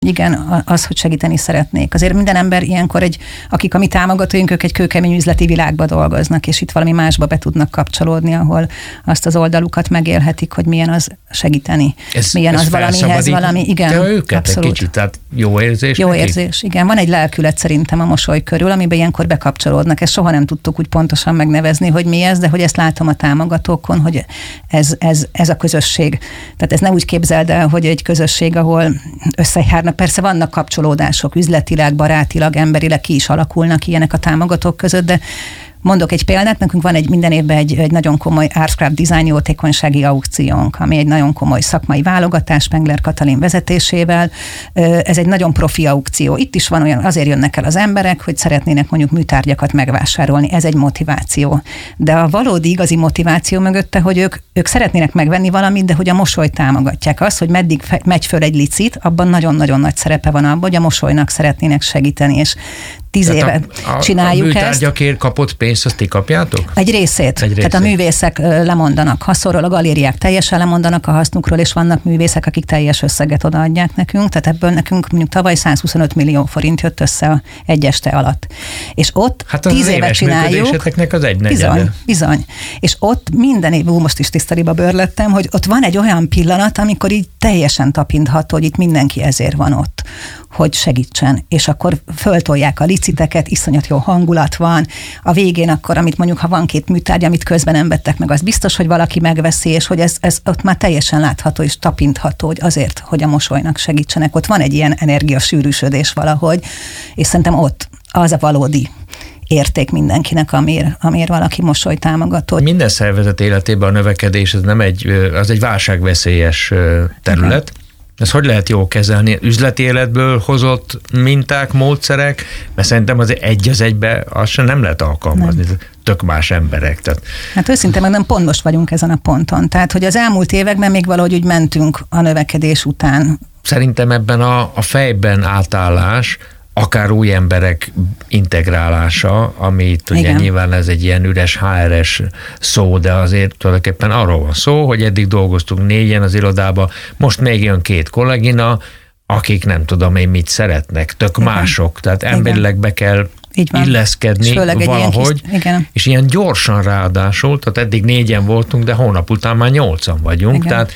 Igen, az, hogy segíteni szeretnék. Azért minden ember ilyenkor akik a mi támogatóink, ők egy kőkemény üzleti világba dolgoznak, és itt valami másba be tudnak kapcsolódni, ahol azt az oldalukat megélhetik, hogy milyen az segíteni. Milyen az valamihez valami. Igen, őket abszolút. Egy kicsit, tehát jó érzés. Jó érzés, igen. Van egy lelkület szerintem a mosoly körül, amiben ilyenkor bekapcsolódnak. Ezt soha nem tudtuk úgy pontosan megnevezni, hogy mi ez, de hogy ezt látom a támogatókon, hogy ez a közösség. Tehát ez ne úgy képzeld el, hogy egy közösség, ahol összejárnak. Persze vannak kapcsolódások, üzletileg, barátilag, emberileg ki is alakulnak ilyenek a támogatók között, de mondok egy példát, nekünk van minden évben egy nagyon komoly Artscrap Design jótékonysági aukciónk, ami egy nagyon komoly szakmai válogatás, Spengler Katalin vezetésével. Ez egy nagyon profi aukció. Itt is van olyan, azért jönnek el az emberek, hogy szeretnének mondjuk műtárgyakat megvásárolni. Ez egy motiváció. De a valódi igazi motiváció mögötte, hogy ők szeretnének megvenni valamit, de hogy a mosolyt támogatják. Az, hogy meddig megy föl egy licit, abban nagyon-nagyon nagy szerepe van abban, hogy a mosolynak szeretnének segíteni, és 10 éve csináljuk ezt. A műtárgyakért kapott pénzt, azt ti kapjátok? Egy részét. Tehát a művészek lemondanak haszonról, a galériák teljesen lemondanak a hasznukról, és vannak művészek, akik teljes összeget odaadják nekünk, tehát ebből nekünk mondjuk tavaly 125 millió forint jött össze egy este alatt. És ott 10 éve csináljuk. Az egynegyede. Bizony. És ott minden év, most is tisztaliba bőrlettem, hogy ott van egy olyan pillanat, amikor így teljesen tapintható, hogy itt mindenki ezért van ott, hogy segítsen. És akkor föltolják a liciteket, iszonyat jó hangulat van. A végén akkor, amit mondjuk, ha van 2 műtárgy, amit közben nem vettek meg, az biztos, hogy valaki megveszi, és hogy ez ott már teljesen látható és tapintható, hogy azért, hogy a mosolynak segítsenek. Ott van egy ilyen energiasűrűsödés valahogy, és szerintem ott az a valódi érték mindenkinek, amiért valaki mosoly támogató. Minden szervezet életében a növekedés az egy válságveszélyes terület. Igen. Ezt hogy lehet jól kezelni? Üzleti életből hozott minták, módszerek? Mert szerintem az egy az egybe azt sem nem lehet alkalmazni. Nem. Tök más emberek. Tehát... Hát őszintén meg nem pont most vagyunk ezen a ponton. Tehát, hogy az elmúlt években még valahogy úgy mentünk a növekedés után. Szerintem ebben a fejben átállás, akár új emberek integrálása, amit ugye nyilván ez egy ilyen üres HR-es szó, de azért tulajdonképpen arról van szó, hogy eddig dolgoztunk 4-en az irodában, most még jön 2 kollégina, akik nem tudom én mit szeretnek, tök mások, tehát emberileg be kell illeszkedni valahogy, és ilyen gyorsan ráadásul, tehát eddig 4-en voltunk, de hónap után már 8-an vagyunk, tehát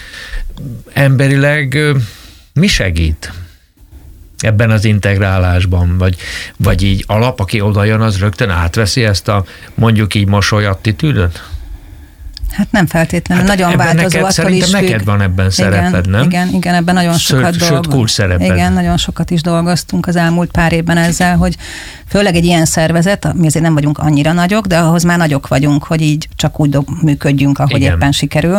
emberileg mi segít ebben az integrálásban, vagy így alap, aki oda jön, az rögtön átveszi ezt a mondjuk így mosoly attitűdöt? Hát nem feltétlenül, nagyon változó, attól is függ. Neked van ebben szereped, nem? Igen, ebben nagyon sokat Sőt, kulcs szereped. Igen, nagyon sokat is dolgoztunk az elmúlt pár évben ezzel, hogy főleg egy ilyen szervezet, mi azért nem vagyunk annyira nagyok, de ahhoz már nagyok vagyunk, hogy így csak úgy működjünk, ahogy éppen sikerül.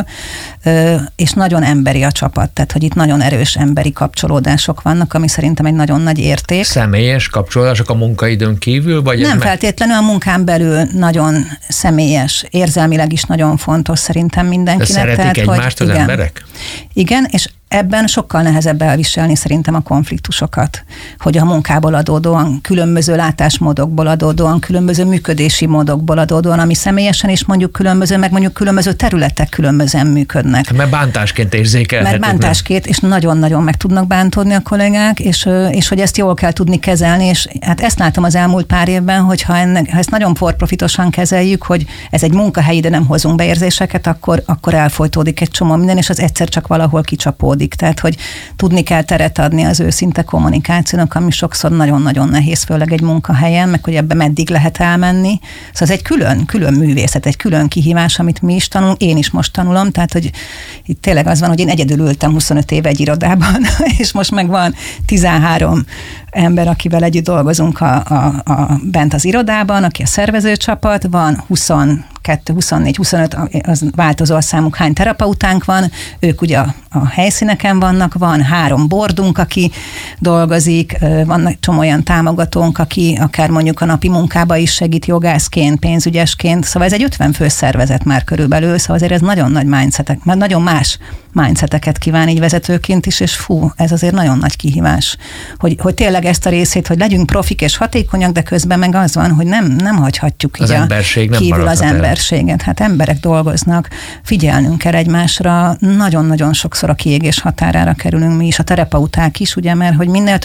És nagyon emberi a csapat, tehát hogy itt nagyon erős emberi kapcsolódások vannak, ami szerintem egy nagyon nagy érték. Személyes kapcsolódások a munkaidőn kívül? Vagy nem feltétlenül, a munkán belül nagyon személyes, érzelmileg is nagyon fontos szerintem mindenkinek. De szeretik tehát, egymást az emberek? Igen, és ebben sokkal nehezebb elviselni szerintem a konfliktusokat, hogy a munkából adódóan, különböző látásmódokból adódóan, különböző működési módokból adódóan, ami személyesen is mondjuk különböző, meg mondjuk különböző területek különbözően működnek. Mert bántásként érzékelhetők. Mert bántásként, és nagyon-nagyon meg tudnak bántódni a kollégák, és hogy ezt jól kell tudni kezelni, és hát ezt látom az elmúlt pár évben, hogy ha ezt nagyon for-profitosan kezeljük, hogy ez egy munkahely, de nem hozunk beérzéseket, akkor elfolytódik egy csomó minden, és az egyszer csak valahol kicsapódik. Tehát, hogy tudni kell teret adni az őszinte kommunikációnak, ami sokszor nagyon-nagyon nehéz, főleg egy munkahelyen, meg hogy ebbe meddig lehet elmenni. Szóval ez egy külön művészet, egy külön kihívás, amit mi is tanulunk, én is most tanulom, tehát, hogy itt tényleg az van, hogy én egyedül ültem 25 éve egy irodában, és most meg van 13 ember, akivel együtt dolgozunk bent az irodában, aki a szervezőcsapat, van 22, 24, 25, az változó a számuk, hány terapeutánk van, ők ugye a helyszíneken vannak, van 3 bordunk, aki dolgozik, vannak csomó olyan támogatónk, aki akár mondjuk a napi munkába is segít jogászként, pénzügyesként, szóval ez egy 50 fős szervezet már körülbelül, szóval azért ez nagyon nagy mindsetek, mert nagyon mindseteket kíván így vezetőként is, és fú, ez azért nagyon nagy kihívás, hogy tényleg ezt a részét, hogy legyünk profik és hatékonyak, de közben meg az van, hogy nem hagyhatjuk az emberség nem kívül az emberséget. Hát emberek dolgoznak, figyelnünk kell egymásra, nagyon-nagyon sokszor a kiégés határára kerülünk mi is, a terapeuták is, ugye, mert hogy minél